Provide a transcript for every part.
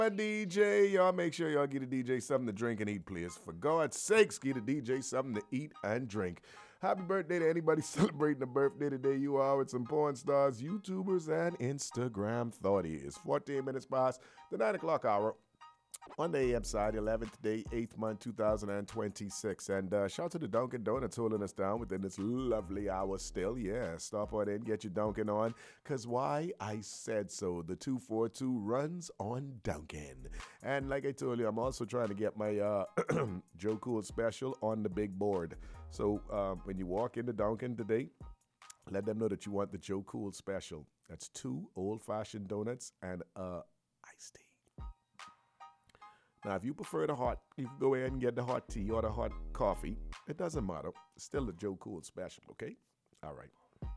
DJ, y'all make sure y'all get a DJ something to drink and eat, please. For God's sakes, get a DJ something to eat and drink. Happy birthday to anybody celebrating a birthday today. You are with some porn stars, YouTubers, and Instagram thoughties. 14 minutes past the 9 o'clock hour. On the AM side, 11th day, 8th month, 2026. And shout out to the Dunkin' Donuts holding us down within this lovely hour still. Yeah, stop on in, get your Dunkin' on. Because why? I said so. The 242 runs on Dunkin'. And like I told you, I'm also trying to get my Joe Cool special on the big board. So when you walk into Dunkin' today, let them know that you want the Joe Cool special. That's 2 old-fashioned donuts and iced tea. Now, if you prefer the hot, you can go ahead and get the hot tea or the hot coffee. It doesn't matter. It's still a Joe Cool special, okay? All right.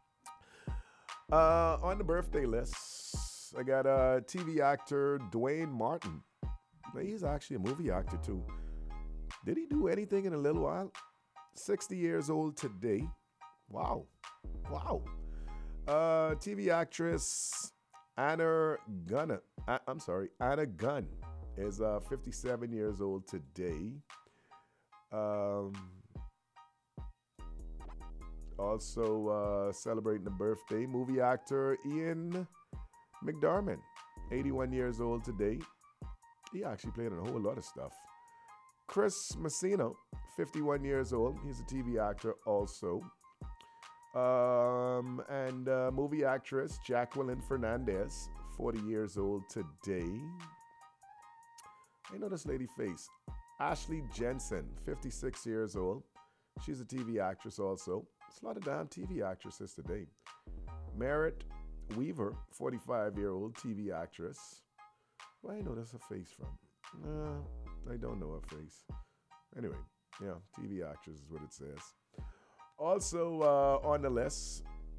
On the birthday list, I got TV actor Dwayne Martin. Now, he's actually a movie actor, too. Did he do anything in a little while? 60 years old today. Wow. Wow. TV actress Anna Gunn. Anna Gunn is 57 years old today. Also celebrating the birthday, movie actor Ian McDiarmid, 81 years old today. He actually played in a whole lot of stuff. Chris Messina, 51 years old. He's a TV actor also. And movie actress Jacqueline Fernandez, 40 years old today. I know this lady face. Ashley Jensen, 56 years old. She's a TV actress also. It's a lot of damn TV actresses today. Merritt Weaver, 45-year-old TV actress. Where I know that's her face from? I don't know her face. Anyway, yeah, TV actress is what it says. Also on the list,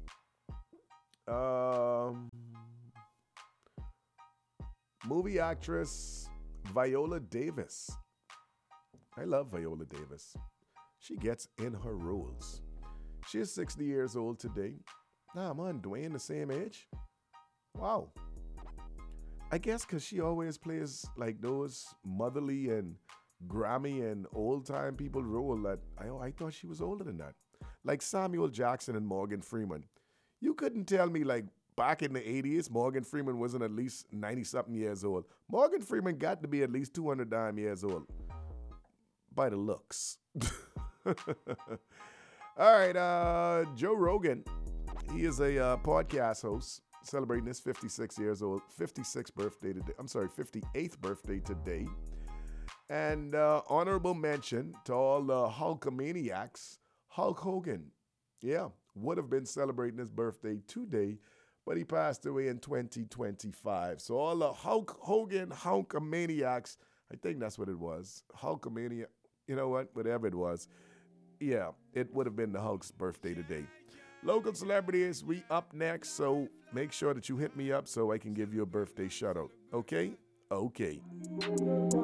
movie actress Viola Davis. I love Viola Davis. She gets in her roles. She is 60 years old today. Nah, man, Dwayne the same age? Wow. I guess because she always plays like those motherly and Grammy and old-time people role that I thought she was older than that. Like Samuel Jackson and Morgan Freeman. You couldn't tell me like back in the 80s, Morgan Freeman wasn't at least 90-something years old. Morgan Freeman got to be at least 200 damn years old. By the looks. All right, Joe Rogan. He is a podcast host celebrating his 56th birthday today. 58th birthday today. And honorable mention to all the Hulkamaniacs. Hulk Hogan, yeah, would have been celebrating his birthday today, but he passed away in 2025. So all the Hulk Hogan Hulkamaniacs, I think that's what it was. Hulkamania, you know what? Whatever it was. Yeah, it would have been the Hulk's birthday today. Local celebrities, we up next, so make sure that you hit me up so I can give you a birthday shout out. Okay? Okay.